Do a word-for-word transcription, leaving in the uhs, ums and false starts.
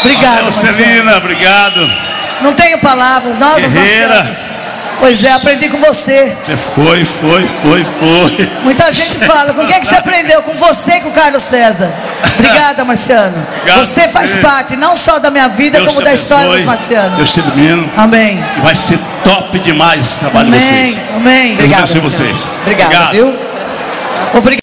Obrigada, Celina, obrigado. Não tenho palavras, nós Guerreira. os marcianos. Pois é, aprendi com você. Você foi, foi, foi, foi. Muita gente fala, com quem que você aprendeu? Com você e com o Carlos César. Obrigada, Marciano. Obrigado você faz você. parte não só da minha vida, Deus como te da história abençoe. dos marcianos. Deus te ilumine. Amém. E vai ser top demais esse trabalho Amém. de vocês. Amém. Deus Obrigada, abençoe Marciano. vocês. Obrigada, Obrigado. viu? Obrigado.